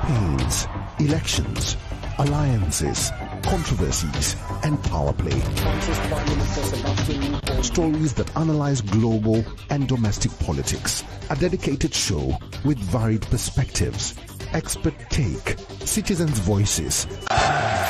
campaigns, elections, alliances, controversies, and power play. Stories that analyze global and domestic politics. A dedicated show with varied perspectives, expert take, citizens' voices,